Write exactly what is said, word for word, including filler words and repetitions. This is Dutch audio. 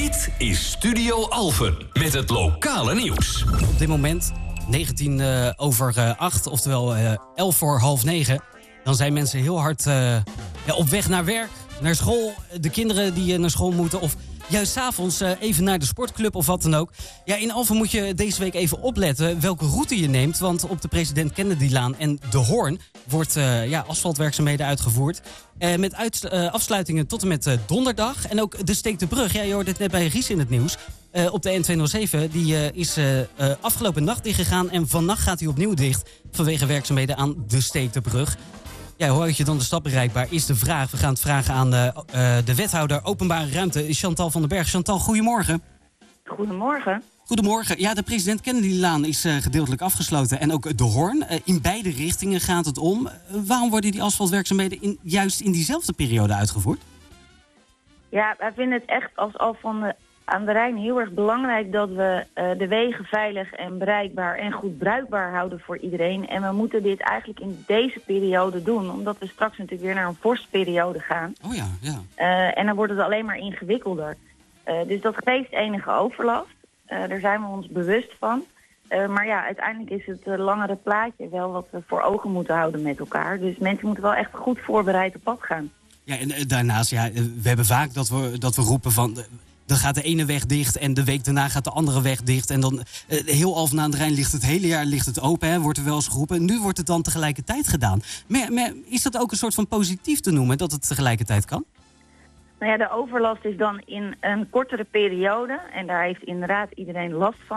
Dit is Studio Alphen met het lokale nieuws. Op dit moment negentien uh, over uh, acht, oftewel uh, elf voor half negen. Dan zijn mensen heel hard uh, ja, op weg naar werk, naar school. De kinderen die uh, naar school moeten of juist 's avonds uh, even naar de sportclub of wat dan ook. Ja, in Alphen moet je deze week even opletten welke route je neemt. Want op de President Kennedylaan en De Hoorn wordt uh, ja, asfaltwerkzaamheden uitgevoerd. Uh, met uit, uh, afsluitingen tot en met uh, donderdag. En ook de Steektebrug. Ja, je hoorde het net bij Ries in het nieuws. Uh, op de N tweehonderdzeven. Die uh, is uh, uh, afgelopen nacht dichtgegaan. En vannacht gaat hij opnieuw dicht. Vanwege werkzaamheden aan de Steektebrug. Ja, hoe houd je dan de stad bereikbaar, is de vraag. We gaan het vragen aan uh, uh, de wethouder Openbare Ruimte, Chantal van den Berg. Chantal, goedemorgen. Goedemorgen. Goedemorgen. Ja, de President Kennedylaan is uh, gedeeltelijk afgesloten. En ook De Hoorn. Uh, in beide richtingen gaat het om. Uh, waarom worden die asfaltwerkzaamheden in, juist in diezelfde periode uitgevoerd? Ja, wij vinden het echt als Alphen aan de Rijn heel erg belangrijk dat we uh, de wegen veilig en bereikbaar en goed bruikbaar houden voor iedereen. En we moeten dit eigenlijk in deze periode doen, omdat we straks natuurlijk weer naar een vorstperiode gaan. Oh ja, ja. Uh, en dan wordt het alleen maar ingewikkelder. Uh, dus dat geeft enige overlast. Uh, daar zijn we ons bewust van. Uh, maar ja, uiteindelijk is het uh, langere plaatje wel wat we voor ogen moeten houden met elkaar. Dus mensen moeten wel echt goed voorbereid op pad gaan. Ja, en uh, daarnaast, ja, we hebben vaak dat we, dat we roepen van, Uh, dan gaat de ene weg dicht en de week daarna gaat de andere weg dicht. En dan uh, heel Alphen aan de Rijn ligt het hele jaar ligt het open, hè, wordt er wel eens geroepen. Nu wordt het dan tegelijkertijd gedaan. Maar, maar is dat ook een soort van positief te noemen, dat het tegelijkertijd kan? Nou ja, de overlast is dan in een kortere periode. En daar heeft inderdaad iedereen last van.